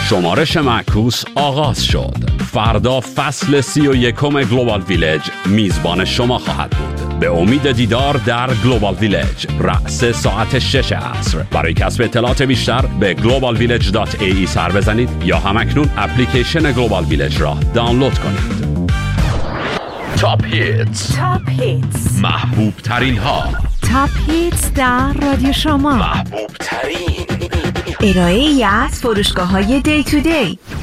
شمارش معکوس آغاز شد. فردا فصل 31 گلوبال ویلج میزبان شما خواهد بود. به امید دیدار در گلوبال ویلج رأس ساعت 6 عصر. برای کسب اطلاعات بیشتر به globalvillage.ae سر بزنید یا همکنون اپلیکیشن گلوبال ویلج را دانلود کنید. تاپ هیتس، محبوب ترین ها، تاپ هیتس در رادیو شما، محبوب ترین ارائه‌ای از فروشگاه‌های دی تو دی.